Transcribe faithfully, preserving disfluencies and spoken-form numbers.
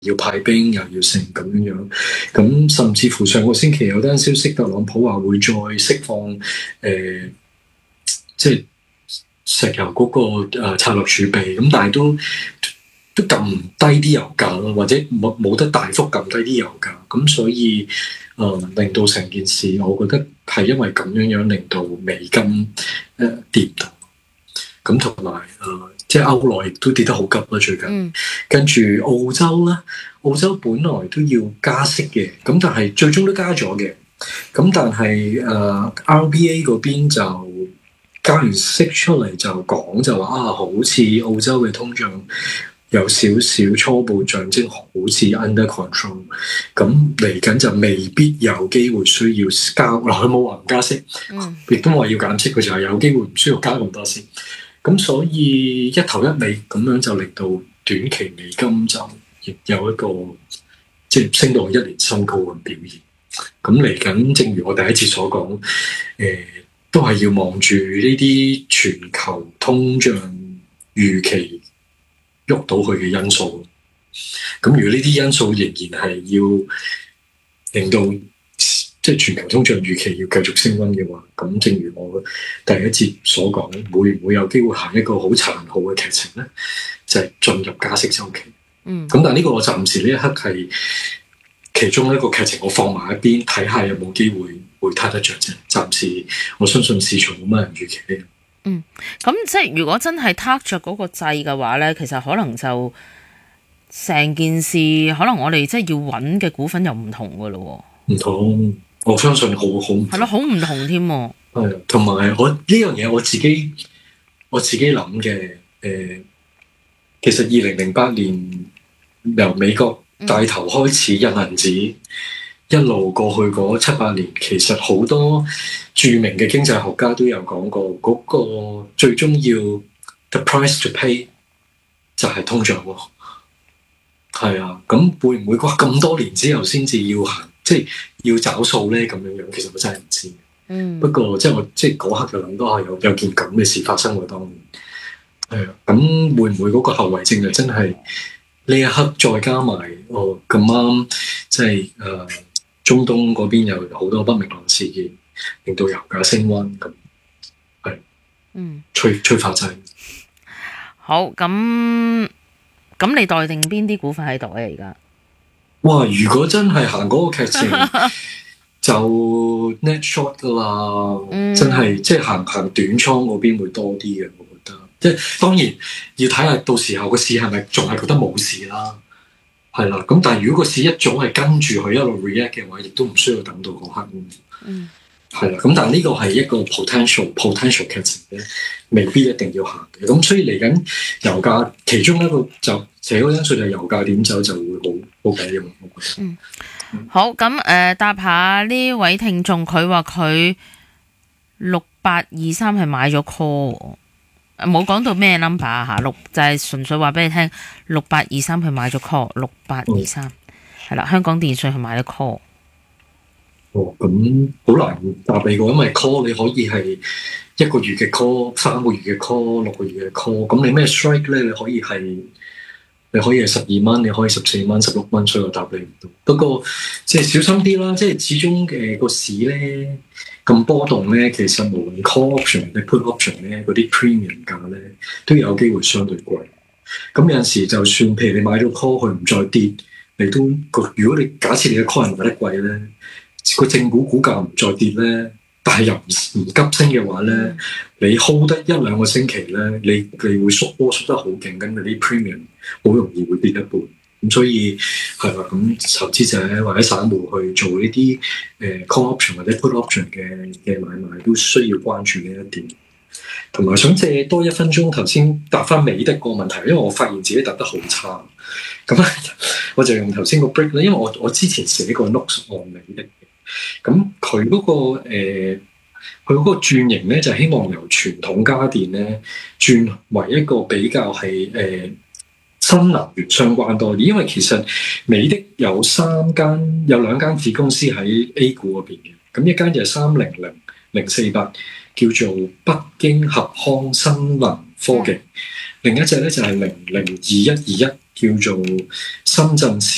要派兵又要成咁樣樣，咁甚至乎上個星期有單消息，特朗普話會再釋放誒、呃，即係石油嗰、那個、呃、策略儲備，咁但係都都撳唔低啲油價咯，或者冇冇得大幅撳低啲油價，咁所以誒、呃、令到成件事，我覺得係因為咁樣樣令到美金誒、呃、跌到，咁同埋誒。即係歐羅亦都跌得好急啦，最近。嗯、跟住澳洲啦，澳洲本來都要加息嘅，咁但係最終都加咗嘅。咁但係誒、呃、R B A 嗰邊就加完息出嚟就講就話啊，好似澳洲嘅通脹有少少初步象徵，好似 under control。咁嚟緊就未必有機會需要加。嗱，佢冇話唔加息，亦、嗯、都話要減息，佢就係有機會唔需要加咁多息。咁所以一頭一尾咁樣就令到短期美金就亦有一個即係升到一年新高嘅表現。咁嚟緊，正如我第一次所講，誒、呃、都係要望住呢啲全球通脹預期喐到佢嘅因素。咁如果呢啲因素仍然係要令到即係全球通脹預期要繼續升溫嘅話，咁正如我第一節所講，會唔會有機會行一個好殘酷嘅劇情咧？就係、是、進入加息週期。嗯。咁但係呢個我暫時呢一刻係其中一個劇情，我放埋一邊睇下有冇機會會睇得着啫。暫時我相信市場冇乜人預期呢。 嗯。咁即係如果真係撻着嗰個掣嘅話咧，其實可能就成件事，可能我哋即係要揾嘅股份又唔同噶咯。 唔同。我相信好好唔同， 係咯，好唔同添。 係，同埋我呢樣嘢我自己我自己諗嘅，誒、呃，其實二零零八年由美國帶頭開始印銀紙，嗯、一路過去嗰七八年，其實好多著名嘅經濟學家都有講過，嗰、嗰個最終要 the price to pay 就係通脹喎。係啊，咁會唔會話咁多年之後先至要行？即係要找數咧，咁樣樣，其實我真係唔知。嗯。不過即係我即係嗰刻就諗到係有有件咁嘅事發生喎，當年。係啊，咁會唔會嗰個後遺症就真係呢一刻再加埋哦咁啱，即係誒、呃、中東嗰邊有好多不明朗事件，令到油價升溫咁，係。嗯。催催化劑。 好，咁咁你待定邊啲股份喺度咧？而家？ 哇！如果真係行嗰個劇情，就 net short 噶啦，嗯、真係即係行行短倉嗰邊會多啲嘅，我覺得。即係當然要睇下到時候個市係咪仲係覺得冇事啦，係啦。咁但係如果個市一早係跟住佢一路 react 嘅話，亦都唔需要等到嗰刻。嗯，係啦。咁但係呢個係一個 potential potential 劇情咧，未必一定要行嘅。咁所以嚟緊油價其中一個就。成個因素就係油價點走就會好好緊要，我覺得。嗯， 好咁誒、呃，答下呢位聽眾，佢話佢六八二三係買咗 call，冇講到咩 number 嚇，六就係、是、純粹話俾你聽，六八二三佢買咗 call，六八二三係啦，香港電訊佢買咗 call。 哦，咁好難答你個，因為 call 你可以係一個月嘅 call， 三個月嘅 call， 六個月嘅 call， 咁你咩 strike 咧？你可以係。你可以係十二蚊，你可以十四蚊、十六蚊，所以我答你唔到。不過即係小心啲啦，即係始終嘅個市咧咁波動咧，其實無論 call option 定 put option 咧，嗰啲 premium 價咧都有機會相對貴。咁有陣時就算譬如你買咗 call 佢唔再跌，你都個如果你假設你嘅 call 係買得貴咧，個正股股價唔再跌咧。但係又唔唔急升嘅話咧，你 hold 得一兩個星期咧，你你會縮波縮得好勁，咁你啲 premium 好容易會跌一半。咁所以係啦，咁投資者或者散戶去做呢啲誒 call option 或者 put option 嘅嘅買賣，都需要關注呢一點。同埋想借多一分鐘，頭先答翻美的個問題，因為我發現自己答得好差。咁咧，我就用頭先個 break 咧，因為我我之前寫過 notes on 美的。咁佢嗰個誒，佢嗰個轉型咧，就希望由傳統家電咧轉為一個比較係誒、呃、新能源相關多啲。因為其實美的有三間，有兩間子公司喺 A 股嗰邊嘅。咁一間就係三零零零四八，叫做北京合康新能科技；另一隻咧就係零零二一二一，叫做深圳市。